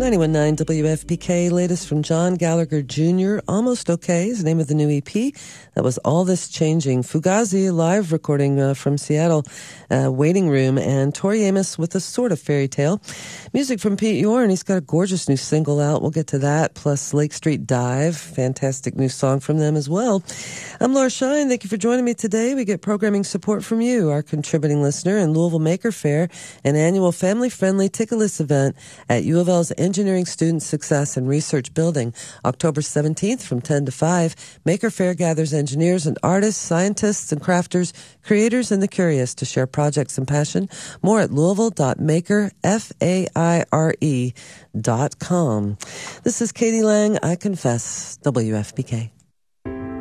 91.9 WFPK, latest from John Gallagher Jr., Almost Okay is the name of the new EP. That was All This Changing. Fugazi, live recording from Seattle, Waiting Room, and Tori Amos with a sort of fairy tale. Music from Pete Yorn. He's got a gorgeous new single out. We'll get to that, plus Lake Street Dive, fantastic new song from them as well. I'm Laura Shine. Thank you for joining me today. We get programming support from you, our contributing listener, and Louisville Maker Faire, an annual family-friendly ticketless event at U of L's Engineering Student Success and Research Building. October 17th from 10 to 5, Maker Faire gathers engineers and artists, scientists and crafters, creators and the curious to share projects and passion. More at louisville.makerfaire.com. This is Katie Lang, I Confess, WFPK.